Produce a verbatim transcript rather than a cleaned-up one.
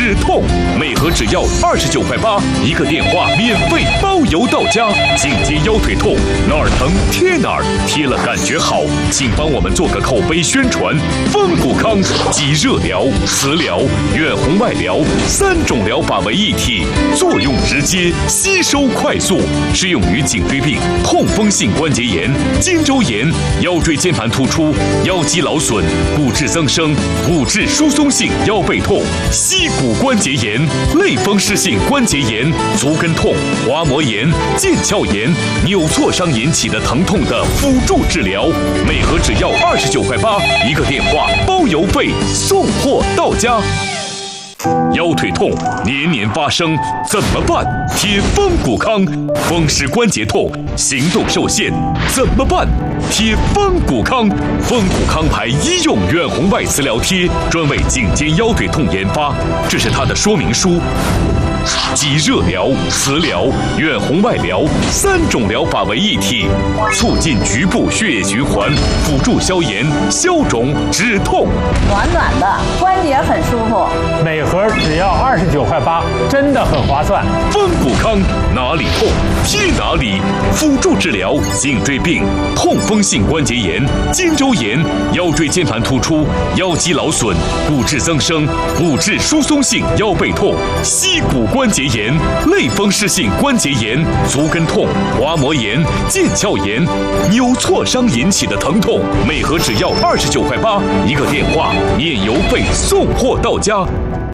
止痛，每盒只要二十九块八，一个电话免费包邮到家。颈肩腰腿痛，哪儿疼贴哪儿，贴了感觉好，请帮我们做个口碑宣传。风骨康集热疗、磁疗、远红外疗三种疗法为一体，作用直接，吸收快速，适用于颈椎病、痛风性关节炎、肩周炎、腰椎间盘突出、腰肌劳损、骨质增生、骨质疏松性腰背痛、膝骨关节炎、类风湿性关节炎、足跟痛、滑膜炎、腱鞘炎、扭挫伤引起的疼痛的辅助治疗，每盒只要二十九块八，一个电话包邮费，送货到家。腰腿痛年年发生怎么办？贴风骨康。风湿关节痛，行动受限怎么办？贴风骨康。风骨康牌医用远红外磁疗贴，专为颈肩腰腿痛研发，这是它的说明书。集热疗、磁疗、远红外疗三种疗法为一体，促进局部血液循环，辅助消炎、消肿、止痛。 暖暖的，关节很舒服。 每盒只要二十九块八，真的很划算。 风骨康，哪里痛贴哪里，辅助治疗颈椎病、痛风性关节炎、肩周炎、腰椎间盘突出、腰肌劳损、骨质增生、骨质疏松性腰背痛、膝骨关节炎、类风湿性关节炎、足跟痛、滑膜炎、腱鞘炎、扭挫伤引起的疼痛，每盒只要二十九块八，一个电话免邮费送货到家。